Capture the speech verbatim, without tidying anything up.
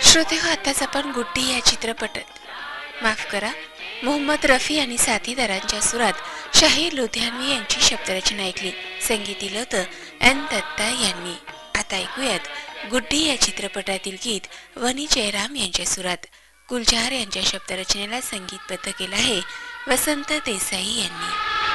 श्रोते हो, आताच आपण गुड्डी या चित्रपटात, माफ करा, मोहम्मद रफी आणि साथीदारांच्या सुरात शाहीर लुधियानवी यांची शब्दरचना ऐकली. संगीत दिलं होतं एन दत्ता यांनी. आता ऐकूयात गुड्डी या चित्रपटातील गीत वनी जयराम यांच्या सुरात. गुलजार यांच्या शब्दरचनेला संगीतबद्ध केलं आहे वसंत देसाई यांनी.